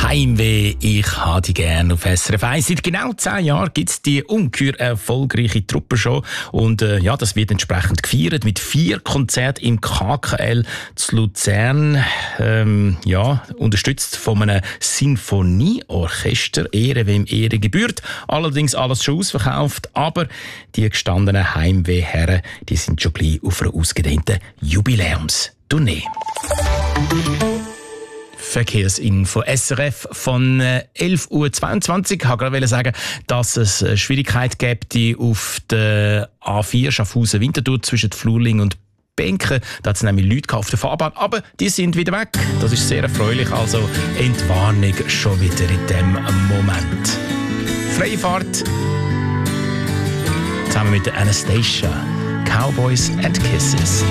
Heimweh, ich habe die gerne auf SRF 1. Seit genau 10 Jahren gibt es die ungeheuer erfolgreiche Truppenshow. Und das wird entsprechend gefeiert mit 4 Konzerten im KKL zu Luzern. Unterstützt von einem Sinfonieorchester. Ehre, wem Ehre gebührt. Allerdings alles schon ausverkauft. Aber die gestandenen Heimwehherren, die sind schon gleich auf einer ausgedehnten Jubiläumstournee. Verkehrsinfo SRF von 11.22 Uhr. Ich wollte gerade sagen, dass es Schwierigkeit gibt auf der A4 Schaffhausen-Winterthur zwischen Flurling und Benken. Da hat es nämlich Leute auf der Fahrbahn, aber die sind wieder weg. Das ist sehr erfreulich, also Entwarnung schon wieder in dem Moment. Freie Fahrt zusammen mit der Anastasia. Cowboys and Kisses.